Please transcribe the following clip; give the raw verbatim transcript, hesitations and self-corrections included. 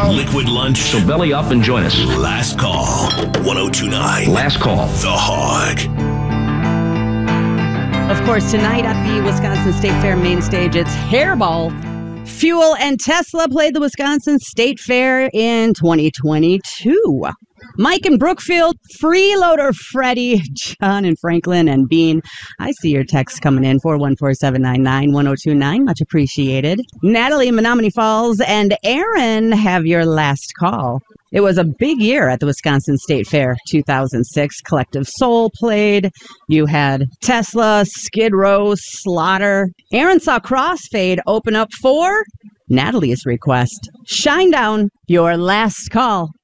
Liquid Lunch. So belly up and join us. Last Call. ten twenty-nine. Last Call. The Hog. Of course, tonight at the Wisconsin State Fair main stage, it's Hairball. Fuel and Tesla played the Wisconsin State Fair in twenty twenty-two. Mike and Brookfield, Freeloader, Freddie, John and Franklin, and Bean. I see your text coming in, four one four, seven nine nine, one oh two nine. Much appreciated. Natalie in Menominee Falls and Aaron have your last call. It was a big year at the Wisconsin State Fair two thousand six. Collective Soul played. You had Tesla, Skid Row, Slaughter. Aaron saw Crossfade open up for Natalie's request. Shinedown, your last call.